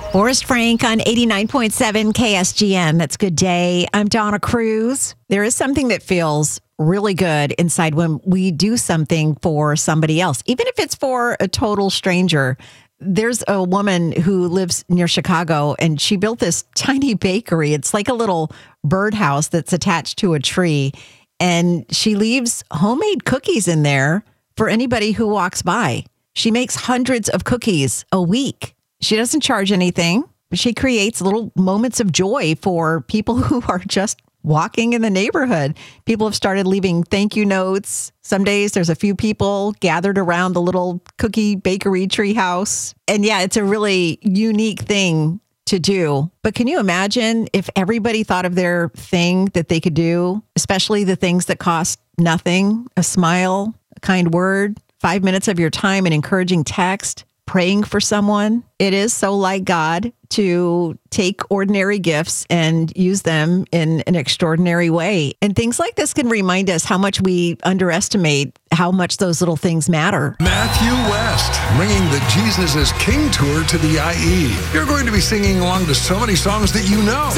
Forrest Frank on 89.7 KSGN. That's Good Day. I'm Donna Cruz. There is something that feels really good inside when we do something for somebody else, even if it's for a total stranger. There's a woman who lives near Chicago, and she built this tiny bakery. It's like a little birdhouse that's attached to a tree, and she leaves homemade cookies in there for anybody who walks by. She makes hundreds of cookies a week. She doesn't charge anything. She creates little moments of joy for people who are just walking in the neighborhood. People have started leaving thank you notes. Some days there's a few people gathered around the little cookie bakery tree house. And yeah, it's a really unique thing to do. But can you imagine if everybody thought of their thing that they could do, especially the things that cost nothing, a smile, a kind word, 5 minutes of your time, an encouraging text, praying for someone? It is so like God to take ordinary gifts and use them in an extraordinary way. And things like this can remind us how much we underestimate how much those little things matter. Matthew West, bringing the Jesus is King tour to the IE. You're going to be singing along to so many songs that you know.